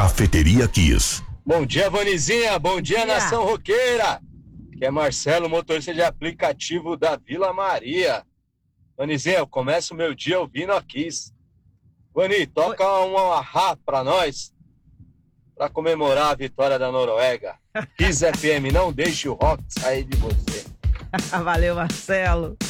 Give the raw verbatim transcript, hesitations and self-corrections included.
Cafeteria Kiss. Bom dia, Vanizinha. Bom dia, Dia. nação roqueira. Que é Marcelo, motorista de aplicativo da Vila Maria. Vanizinha, eu começo o meu dia ouvindo a Kiss. Vani, toca uma rá pra nós, pra comemorar a vitória da Noruega. Kiss F M, não deixe o rock sair de você. Valeu, Marcelo.